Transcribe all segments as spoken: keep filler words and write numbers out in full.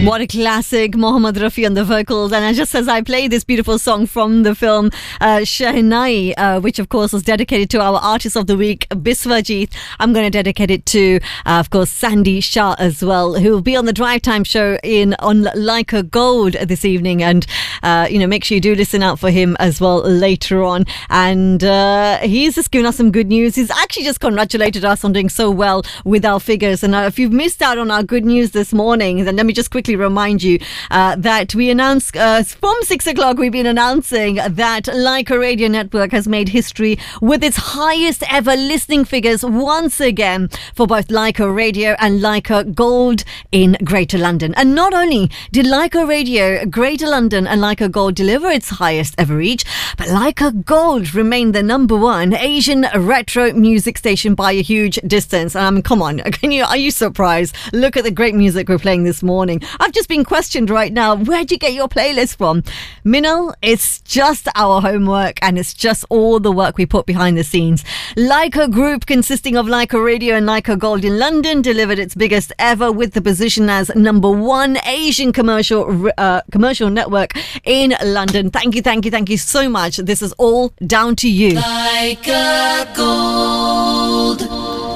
What a classic, Mohammed Rafi on the vocals. And just as I play this beautiful song from the film uh, Shehnai, uh, which of course was dedicated to our Artist of the Week, Biswajit, I'm going to dedicate it to, uh, of course, Sandy Shah as well, who will be on the Drive Time show in on Leica Gold this evening. And, uh, you know, make sure you do listen out for him as well later on. And uh, he's just given us some good news. He's actually just congratulated us on doing so well with our figures. And uh, if you've missed out on our good news this morning, then let me just quickly remind you uh, that we announced uh, from six o'clock, we've been announcing that Leica Radio Network has made history with its highest ever listening figures once again for both Leica Radio and Leica Gold in Greater London. And not only did Leica Radio, Greater London and Leica Gold deliver its highest ever reach, but Leica Gold remained the number one Asian retro music station by a huge distance. I mean, come on, can you, are you surprised? Look at the great music we're playing this morning. I've just been questioned right now, where'd you get your playlist from? Minal, it's just our homework and it's just all the work we put behind the scenes. Leica Group, consisting of Leica Radio and Leica Gold in London, delivered its biggest ever with the position as number one Asian commercial uh, commercial network in London. Thank you, thank you, thank you so much. This is all down to you. Leica Gold.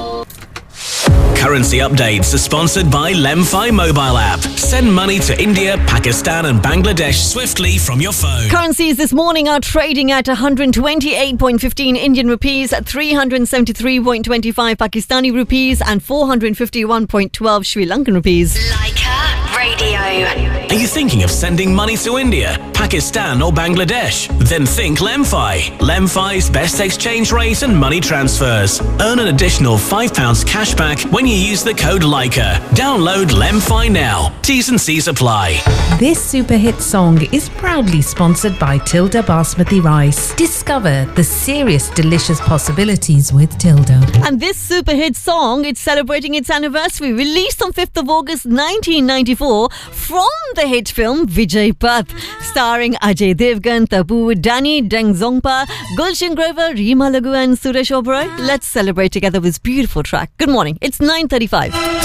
Currency updates are sponsored by Lemfi mobile app. Send money to India, Pakistan and Bangladesh swiftly from your phone. Currencies this morning are trading at one hundred twenty-eight point one five Indian rupees, three hundred seventy-three point two five Pakistani rupees and four hundred fifty-one point one two Sri Lankan rupees. Leica Radio. Are you thinking of sending money to India, Pakistan or Bangladesh? Then think Lemfi. Lemfi's best exchange rate and money transfers. Earn an additional five pounds cash back when you use the code Leica. Download Lemfi now. T's and C's apply. This super hit song is proudly sponsored by Tilda Basmati Rice. Discover the serious, delicious possibilities with Tilda. And this super hit song, it's celebrating its anniversary. Released on fifth of August nineteen ninety-four from the hit film Vijay Path, starring Ajay Devgan, Tabu, Danny Dengzongpa, Gulshan Grover, Rima Lagu and Suresh Oberoi. Let's celebrate together with this beautiful track. Good morning. It's nine thirty-five.